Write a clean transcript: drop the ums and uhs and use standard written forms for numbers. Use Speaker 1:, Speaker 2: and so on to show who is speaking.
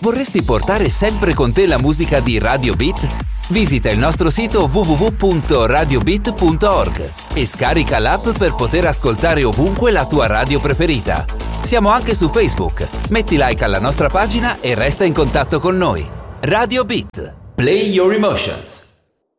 Speaker 1: Vorresti portare sempre con te la musica di Radio Beat? Visita il nostro sito www.radiobeat.org e scarica l'app per poter ascoltare ovunque la tua radio preferita. Siamo anche su Facebook. Metti like alla nostra pagina e resta in contatto con noi. Radio Beat. Play your emotions.